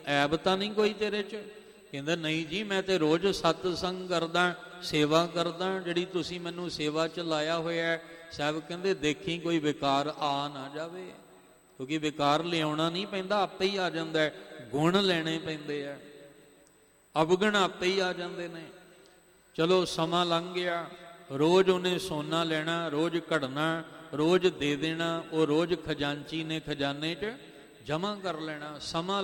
ਐਬ ਤਾਂ ਨਹੀਂ ਕੋਈ ਤੇਰੇ 'ਚ? ਕਹਿੰਦਾ ਨਹੀਂ ਜੀ, ਮੈਂ ਤੇ ਰੋਜ਼ ਸਤਸੰਗ ਕਰਦਾ, ਸੇਵਾ ਕਰਦਾ, ਜਿਹੜੀ ਤੁਸੀਂ ਮੈਨੂੰ ਸੇਵਾ 'ਚ ਲਾਇਆ ਹੋਇਆ। ਸਾਹਿਬ ਕਹਿੰਦੇ ਦੇਖੀ ਕੋਈ ਵਿਕਾਰ ਆ ਨਾ ਜਾਵੇ, ਕਿਉਂਕਿ ਵਿਕਾਰ ਲਿਆਉਣਾ ਨਹੀਂ ਪੈਂਦਾ, ਆਪੇ ਹੀ ਆ ਜਾਂਦਾ। ਗੁਣ ਲੈਣੇ ਪੈਂਦੇ ਆ, ਅਵਗੁਣ ਆਪੇ ਹੀ ਆ ਜਾਂਦੇ ਨੇ। ਚਲੋ ਸਮਾਂ ਲੰਘ ਗਿਆ, ਰੋਜ਼ ਉਹਨੇ ਸੋਨਾ ਲੈਣਾ, ਰੋਜ਼ ਘੜਨਾ, ਰੋਜ਼ ਦੇ ਦੇਣਾ, ਉਹ ਰੋਜ਼ ਖਜ਼ਾਨਚੀ ਨੇ ਖਜ਼ਾਨੇ 'ਚ ਜਮ੍ਹਾਂ ਕਰ ਲੈਣਾ। ਸਮਾਂ